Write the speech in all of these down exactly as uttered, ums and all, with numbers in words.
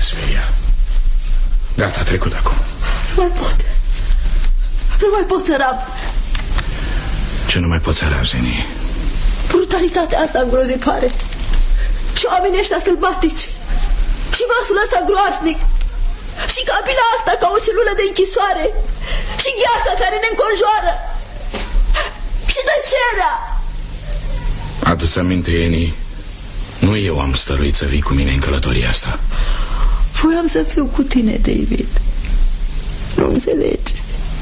despre ea. Gata, a trecut acum. Nu mai pot. Nu mai pot să rab. Ce nu mai pot să rab, Zeni? Brutalitatea asta îngrozitoare. Și oamenii ăștia sălbatici. Și vasul ăsta groaznic. Și cabina asta ca o celulă de închisoare. Și gheața care ne înconjoară. Și tăcerea. Adu-ți aminte, Eni, nu eu am stăruit să vii cu mine în călătoria asta. Voiam să fiu cu tine, David. Nu înțelegi.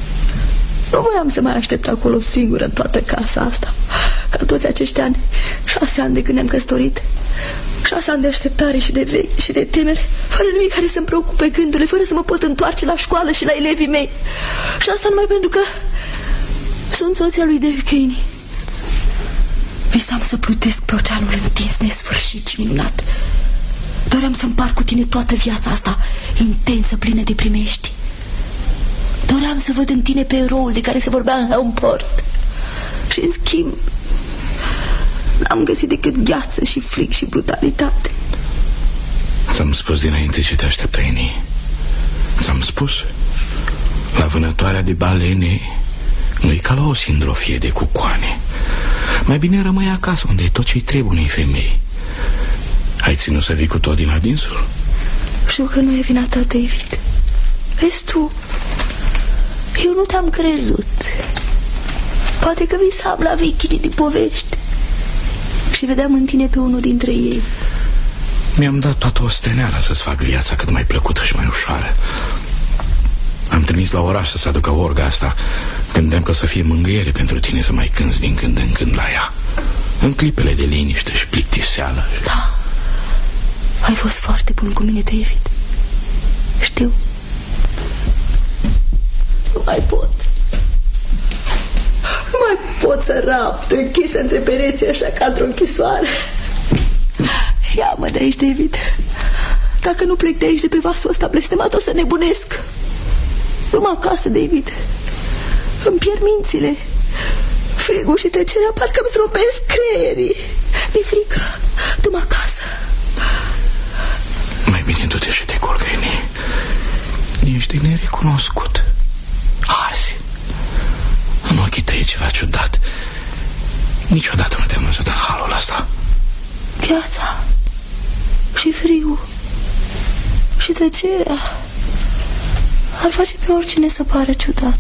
Nu voiam să mai aștept acolo singură în toată casa asta. Ca toți acești ani. Șase ani de când ne-am căsătorit. Șase ani de așteptare și de vechi și de temere, fără nimic care să-mi preocupe gândurile, fără să mă pot întoarce la școală și la elevii mei. Și asta numai pentru că sunt soția lui Dave Caney. Visam să plutesc pe oceanul întins, nesfârșit și minunat. Doream să împart cu tine toată viața asta intensă, plină de primești. Doream să văd în tine pe eroul de care se vorbea în Helmport. Și în schimb n-am găsit decât gheață și fric și brutalitate. Ți-am spus dinainte ce te așteptă, Eni. Ți-am spus. La vânătoarea de balene nu-i ca la o sindrofie de cucoane. Mai bine rămâi acasă, unde e tot ce-i trebuie unei femei. Ai ținut să vii cu tot din adinsul? Știu că nu e vina ta, David. Vezi tu, eu nu te-am crezut. Poate că visam la vechii din povești și vedeam în tine pe unul dintre ei. Mi-am dat toată osteneala să-ți fac viața cât mai plăcută și mai ușoară. Am trimis la oraș să se aducă orga asta. Gândeam că o să fie mângâiere pentru tine să mai cânți din când în când la ea, în clipele de liniște și plictiseală. Da, ai fost foarte bun cu mine, David. Știu. Nu mai pot. Nu mai pot să rap închisă între pereții așa ca într-o închisoare. Ia-mă de aici, David. Dacă nu plec de aici, de pe vasul ăsta blestemat, o să nebunesc. Du-mă acasă, David. Îmi pierd mințile. Frigul și tăcerea parcă îmi stropesc creierii. Mi-e frică. Du-mă acasă. Mai bine du-te și te culcă, Eni. Ești de nerecunoscut. Azi, în ochii tăi e ceva ciudat. Niciodată nu te-am văzut în halul ăsta. Gheața și frigul și tăcerea ar face pe oricine să pară ciudat.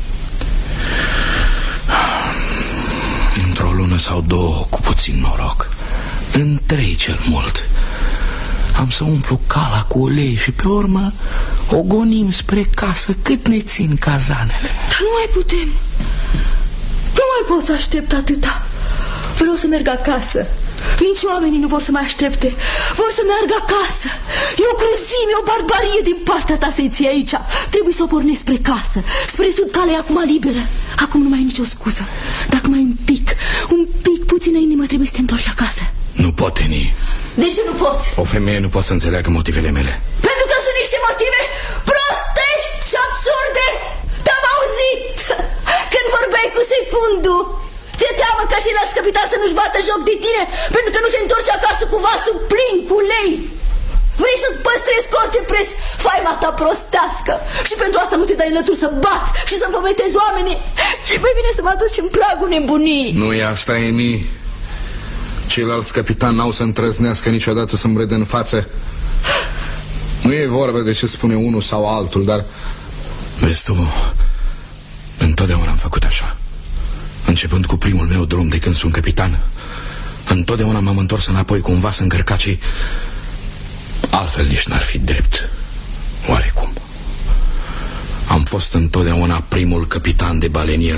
Într-o lună sau două, cu puțin noroc, în trei cel mult, am să umplu cala cu ulei și pe urmă o gonim spre casă cât ne țin cazanele. Dar nu mai putem. Nu mai pot să aștept atâta. Vreau să merg acasă. Nici oamenii nu vor să mai aștepte. Vor să meargă acasă. E o cruzime, o barbarie din partea ta să-i ții aici. Trebuie să o pornești spre casă. Spre sud, calea e acum liberă. Acum nu mai ai nicio scuză. Dacă mai un pic, un pic, puțină inimă, trebuie să te întorci acasă. Nu pot, Eni. De ce nu poți? O femeie nu poate să înțeleagă motivele mele. Pentru că sunt niște motive prostești și absurde. Te-am auzit când vorbeai cu secundul. Ți-e teamă ca și la capitan să nu-și bată joc de tine pentru că nu te întorci acasă cu vasul plin cu lei. Vrei să-ți păstrezi cu orice preț faima ta prostească. Și pentru asta nu te dai înlături să bați și să înfometezi oamenii. Și mai bine să mă aduci în pragul nebunii. Nu e asta, Eni. Ceilalți capitani n-au să îndrăznească niciodată să-mi râdă în față. Nu e vorba de ce spune unul sau altul, dar vezi tu, întotdeauna am făcut așa. Începând cu primul meu drum de când sunt capitan, întotdeauna m-am întors înapoi cu un vas încărcat și altfel nici n-ar fi drept. Oarecum am fost întotdeauna primul capitan de balenier